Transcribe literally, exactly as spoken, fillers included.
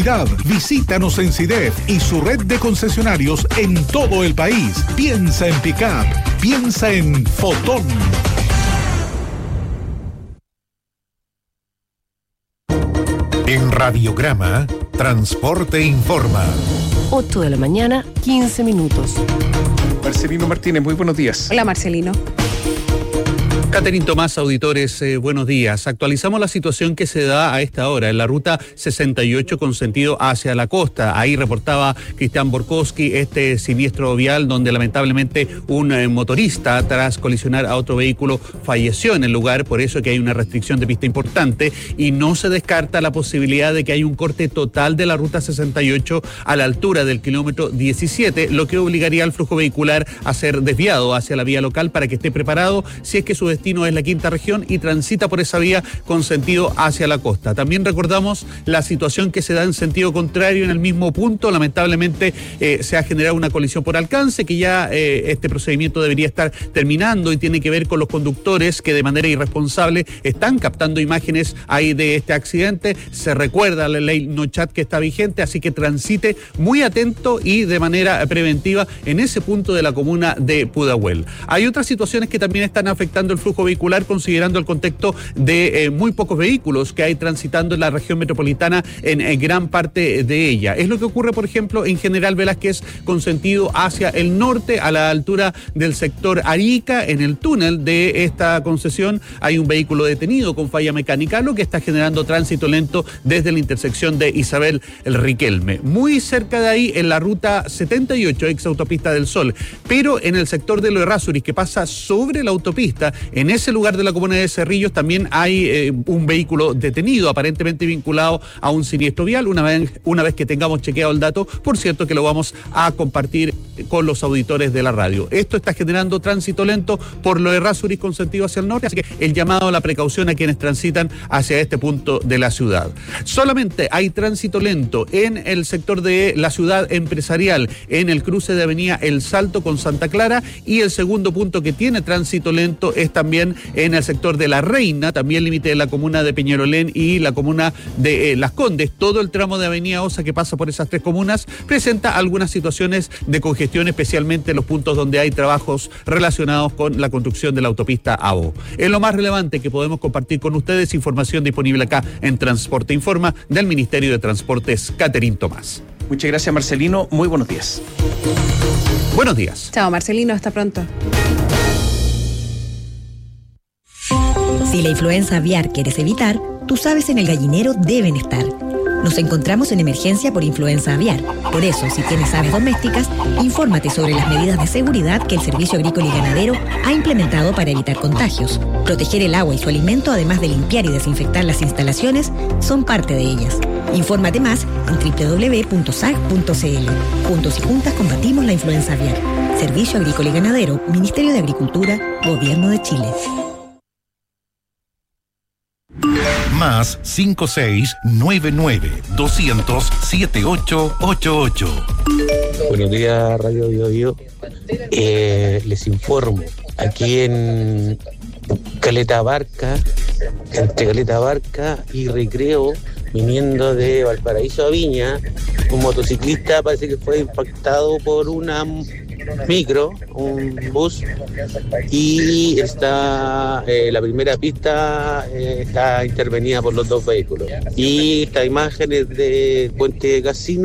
movilidad. Visítanos en SIDEF y su red de concesionarios en todo el país. Piensa en Pickup. Piensa en Fotón. En Radiograma, Transporte Informa. ocho de la mañana, quince minutos. Marcelino Martínez, muy buenos días. Hola, Marcelino. Catherine Tomás, auditores, eh, buenos días. Actualizamos la situación que se da a esta hora en la ruta sesenta y ocho con sentido hacia la costa. Ahí reportaba Cristian Borkowski este siniestro vial donde lamentablemente un eh, motorista tras colisionar a otro vehículo falleció en el lugar, por eso que hay una restricción de pista importante y no se descarta la posibilidad de que haya un corte total de la ruta sesenta y ocho a la altura del kilómetro diecisiete, lo que obligaría al flujo vehicular a ser desviado hacia la vía local para que esté preparado si es que su destino es la quinta región y transita por esa vía con sentido hacia la costa. También recordamos la situación que se da en sentido contrario en el mismo punto. Lamentablemente eh, se ha generado una colisión por alcance que ya eh, este procedimiento debería estar terminando y tiene que ver con los conductores que de manera irresponsable están captando imágenes ahí de este accidente. Se recuerda la ley no chat que está vigente, así que transite muy atento y de manera preventiva en ese punto de la comuna de Pudahuel. Hay otras situaciones que también están afectando el flujo vehicular considerando el contexto de eh, muy pocos vehículos que hay transitando en la región metropolitana en, en gran parte de ella. Es lo que ocurre, por ejemplo, en General Velázquez con sentido hacia el norte a la altura del sector Arica. En el túnel de esta concesión hay un vehículo detenido con falla mecánica, lo que está generando tránsito lento desde la intersección de Isabel el Riquelme. Muy cerca de ahí en la ruta setenta y ocho, ex autopista del Sol, pero en el sector de Lo Errázuriz que pasa sobre la autopista. En ese lugar de la comuna de Cerrillos también hay eh, un vehículo detenido, aparentemente vinculado a un siniestro vial. Una vez, una vez que tengamos chequeado el dato, por cierto que lo vamos a compartir con los auditores de la radio. Esto está generando tránsito lento por Lo Errázuriz con sentido hacia el norte, así que el llamado a la precaución a quienes transitan hacia este punto de la ciudad. Solamente hay tránsito lento en el sector de la ciudad empresarial, en el cruce de avenida El Salto con Santa Clara, y el segundo punto que tiene tránsito lento es también en el sector de La Reina, también límite de la comuna de Peñalolén y la comuna de eh, Las Condes. Todo el tramo de avenida Osa que pasa por esas tres comunas presenta algunas situaciones de congestión, especialmente en los puntos donde hay trabajos relacionados con la construcción de la autopista A O. Es lo más relevante que podemos compartir con ustedes, información disponible acá en Transporte Informa del Ministerio de Transportes, Catherine Tomás. Muchas gracias, Marcelino. Muy buenos días. Buenos días. Chao, Marcelino. Hasta pronto. Si la influenza aviar quieres evitar, tus aves en el gallinero deben estar. Nos encontramos en emergencia por influenza aviar. Por eso, si tienes aves domésticas, infórmate sobre las medidas de seguridad que el Servicio Agrícola y Ganadero ha implementado para evitar contagios. Proteger el agua y su alimento, además de limpiar y desinfectar las instalaciones, son parte de ellas. Infórmate más en doble u doble u doble u punto s a g punto c l. Juntos y juntas combatimos la influenza aviar. Servicio Agrícola y Ganadero, Ministerio de Agricultura, Gobierno de Chile. Más cinco seis nueve nueve dos cero cero siete ocho ocho ocho. Buenos días, Radio Bio Bio. Eh, les informo, aquí en Caleta Barca, entre Caleta Barca y Recreo, viniendo de Valparaíso a Viña, un motociclista parece que fue impactado por una micro, un bus, y está eh, la primera pista eh, está intervenida por los dos vehículos. Y estas imágenes de Puente Casino